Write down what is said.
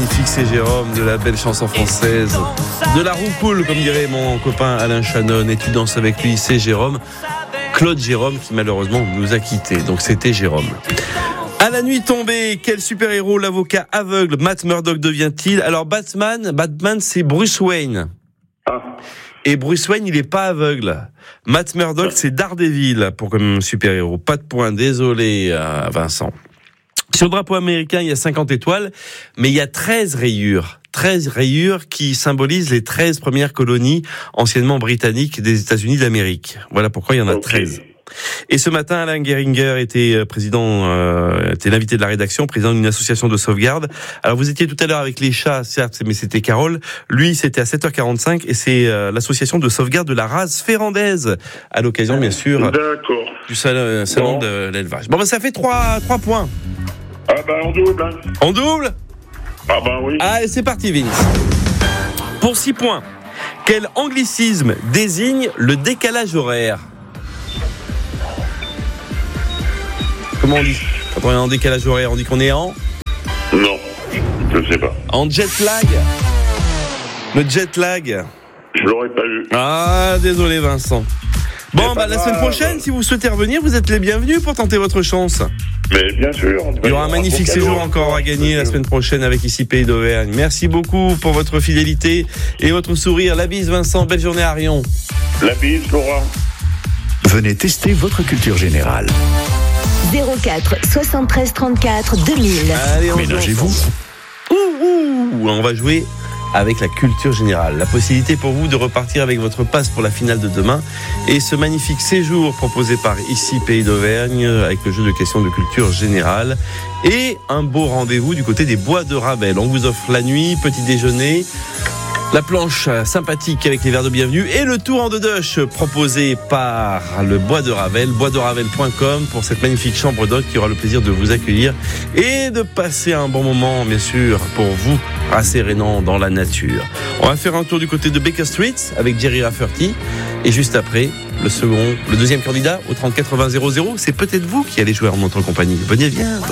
magnifique, c'est Jérôme, de la belle chanson française, de la roucoule, comme dirait mon copain Alain Chanon. Et tu danses avec lui, c'est Jérôme, Claude Jérôme, qui malheureusement nous a quittés. Donc c'était Jérôme. À la nuit tombée, quel super-héros l'avocat aveugle Matt Murdock devient-il? Alors Batman, c'est Bruce Wayne. Et Bruce Wayne, il est pas aveugle. Matt Murdock, c'est Daredevil pour comme super-héros. Pas de point, désolé Vincent. Sur le drapeau américain, il y a 50 étoiles, mais il y a 13 rayures. 13 rayures qui symbolisent les 13 premières colonies anciennement britanniques des États-Unis d'Amérique. Voilà pourquoi il y en a 13. Et ce matin, Alain Geringer était était l'invité de la rédaction, président d'une association de sauvegarde. Alors vous étiez tout à l'heure avec les chats, certes, mais c'était Carole. Lui, c'était à 7h45 et c'est l'association de sauvegarde de la race férandaise, à l'occasion, bien sûr, du salon de l'élevage. Bon, ça fait 3 points. Ah bah on double. On double ? Ah bah oui. Allez, c'est parti, Vince. Pour 6 points, quel anglicisme désigne le décalage horaire ? Comment on dit ? Quand on est en décalage horaire, on dit qu'on est en ? Non, je sais pas. En jet lag. Le jet lag. Je l'aurais pas eu. Ah, désolé Vincent. Bon, la semaine prochaine, si vous souhaitez revenir, vous êtes les bienvenus pour tenter votre chance. Mais bien sûr. Il y aura un magnifique séjour encore à gagner la semaine prochaine avec ici Pays d'Auvergne. Merci beaucoup pour votre fidélité et votre sourire. La bise Vincent, belle journée à Rion. La bise Laurent. Venez tester votre culture générale. 04 73 34 2000. Allez, Ménagez-vous. On va jouer avec la culture générale. La possibilité pour vous de repartir avec votre passe pour la finale de demain et ce magnifique séjour proposé par ici Pays d'Auvergne avec le jeu de questions de culture générale et un beau rendez-vous du côté des Bois de Ravel. On vous offre la nuit, petit déjeuner, la planche sympathique avec les verres de bienvenue et le tour en deux-douches proposé par le Bois de Ravel, boisderavel.com pour cette magnifique chambre d'hôte qui aura le plaisir de vous accueillir et de passer un bon moment, bien sûr, pour vous, rassérénant dans la nature. On va faire un tour du côté de Baker Street avec Jerry Rafferty et juste après, le deuxième candidat au 30 80 00, c'est peut-être vous qui allez jouer en notre compagnie. Venez, viens.